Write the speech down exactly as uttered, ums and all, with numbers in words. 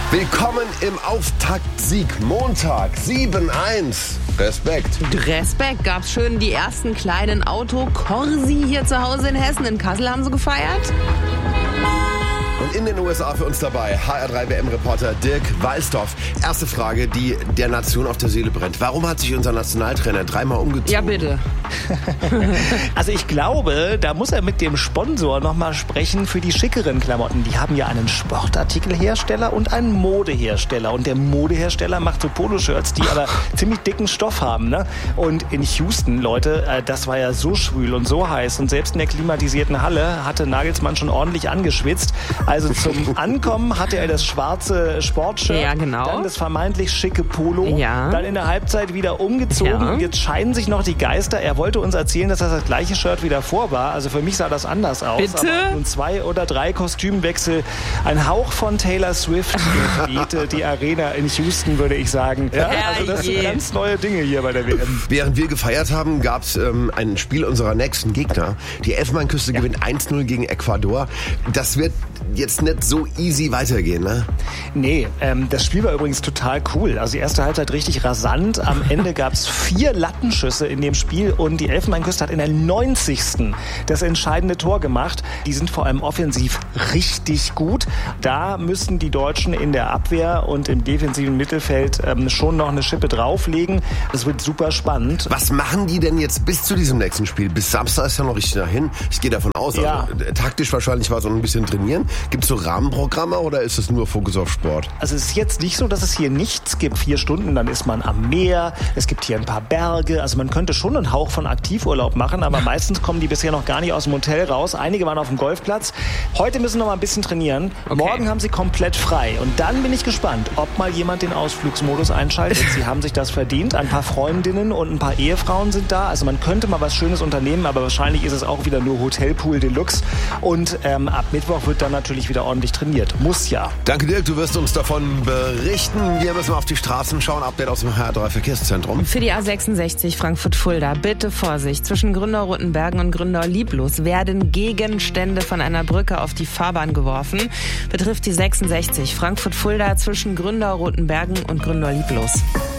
Willkommen im Auftaktsieg. Montag, sieben eins. Respekt. Respekt. Gab's schön die ersten kleinen Autokorsi hier zu Hause in Hessen. In Kassel haben sie gefeiert. Und in den U S A für uns dabei H R drei W M-Reporter Dirk Walsdorf. Erste Frage, die der Nation auf der Seele brennt. Warum hat sich unser Nationaltrainer dreimal umgezogen? Ja, bitte. Also ich glaube, da muss er mit dem Sponsor nochmal sprechen für die schickeren Klamotten. Die haben ja einen Sportartikelhersteller und einen Modehersteller. Und der Modehersteller macht so Poloshirts, die aber ziemlich dicken Stoff haben. Ne? Und in Houston, Leute, das war ja so schwül und so heiß. Und selbst in der klimatisierten Halle hatte Nagelsmann schon ordentlich angeschwitzt. Also zum Ankommen hatte er das schwarze Sportshirt, ja, genau. Dann das vermeintlich schicke Polo, ja. Dann in der Halbzeit wieder umgezogen. Ja. Jetzt scheiden sich noch die Geister. Er wollte uns erzählen, dass das das gleiche Shirt wie davor war. Also für mich sah das anders aus. Bitte? Aber nun zwei oder drei Kostümwechsel, ein Hauch von Taylor Swift bietet die Arena in Houston, würde ich sagen. Ja, also das sind ganz neue Dinge hier bei der W M. Während wir gefeiert haben, gab es ähm, ein Spiel unserer nächsten Gegner. Die Elfenbeinküste ja. gewinnt eins null gegen Ecuador. Das wird jetzt nicht so easy weitergehen, ne? Nee, ähm, das Spiel war übrigens total cool. Also die erste Halbzeit richtig rasant. Am Ende gab es vier Lattenschüsse in dem Spiel und die Elfenbeinküste hat in der neunzigsten das entscheidende Tor gemacht. Die sind vor allem offensiv richtig gut. Da müssen die Deutschen in der Abwehr und im defensiven Mittelfeld ähm, schon noch eine Schippe drauflegen. Das wird super spannend. Was machen die denn jetzt bis zu diesem nächsten Spiel? Bis Samstag ist ja noch richtig dahin. Ich gehe davon aus, ja. also, taktisch wahrscheinlich war es auch ein bisschen trainieren. Gibt es so Rahmenprogramme oder ist es nur Fokus auf Sport? Also es ist jetzt nicht so, dass es hier nichts gibt. Vier Stunden, dann ist man am Meer. Es gibt hier ein paar Berge. Also man könnte schon einen Hauch von Aktivurlaub machen, aber meistens kommen die bisher noch gar nicht aus dem Hotel raus. Einige waren auf dem Golfplatz. Heute müssen noch mal ein bisschen trainieren. Okay. Morgen haben sie komplett frei. Und dann bin ich gespannt, ob mal jemand den Ausflugsmodus einschaltet. Sie haben sich das verdient. Ein paar Freundinnen und ein paar Ehefrauen sind da. Also man könnte mal was Schönes unternehmen, aber wahrscheinlich ist es auch wieder nur Hotelpool Deluxe. Und ähm, ab Mittwoch wird dann natürlich wieder ordentlich trainiert. Muss ja. Danke Dirk, du wirst uns davon berichten. Wir müssen auf die Straßen schauen. Update aus dem H R drei Verkehrszentrum. Für die A sechsundsechzig Frankfurt-Fulda, bitte Vorsicht. Zwischen Gründau-Rottenbergen und Gründau-Lieblos werden Gegenstände von einer Brücke auf die Fahrbahn geworfen. Betrifft die sechsundsechzig Frankfurt-Fulda zwischen Gründau-Rottenbergen und Gründau-Lieblos.